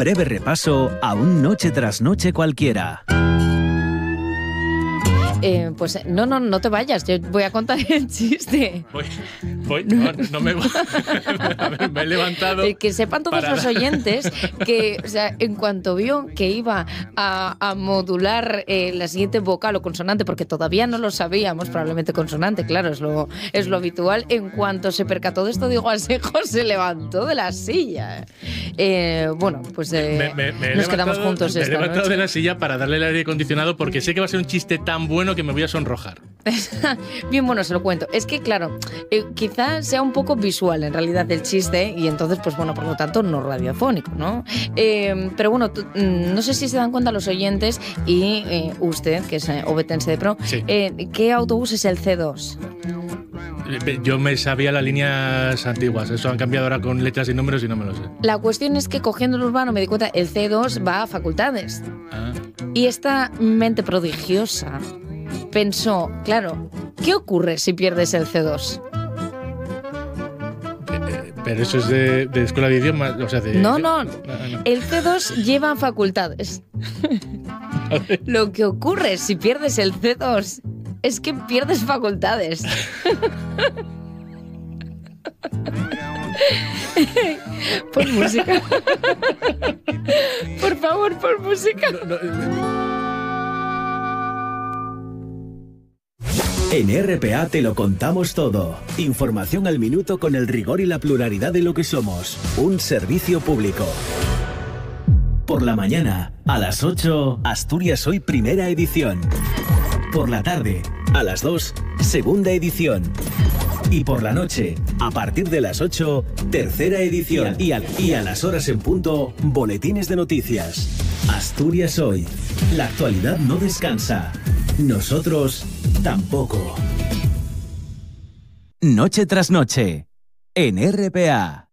breve repaso a un noche tras noche cualquiera. Pues no te vayas, yo voy a contar el chiste. No me voy. A ver, me he levantado. Que sepan todos los oyentes que, o sea, en cuanto vio que iba a modular la siguiente vocal o consonante, porque todavía no lo sabíamos, probablemente consonante, claro, es lo habitual, en cuanto se percató de esto, Diego Asenjo se levantó de la silla. Bueno, pues nos quedamos juntos esta noche. Me he levantado de la silla para darle el aire acondicionado porque sé que va a ser un chiste tan bueno que me voy a sonrojar. Bien, bueno, se lo cuento. Es que, claro, quizás sea un poco visual en realidad el chiste y entonces, pues bueno, por lo tanto, no radiofónico, ¿no? Pero bueno, no sé si se dan cuenta los oyentes y usted, que es obetense de pro, sí. ¿Qué autobús es el C2? Yo me sabía las líneas antiguas, eso han cambiado ahora con letras y números y no me lo sé. La cuestión es que cogiendo el urbano me di cuenta, el C2 va a facultades. Ah. Y esta mente prodigiosa pensó, claro, ¿qué ocurre si pierdes el C2? Pero eso es de escuela de idiomas, o sea, de... No. El C2 lleva facultades. Lo que ocurre si pierdes el C2 es que pierdes facultades. Pon música. Por favor, pon música. En RPA te lo contamos todo. Información al minuto con el rigor y la pluralidad de lo que somos. Un servicio público. Por la mañana, a las 8, Asturias Hoy primera edición. Por la tarde, a las 2, segunda edición. Y por la noche, a partir de las 8, tercera edición. Y a las horas en punto, boletines de noticias. Asturias Hoy. La actualidad no descansa. Nosotros tampoco. Noche tras noche, en RPA.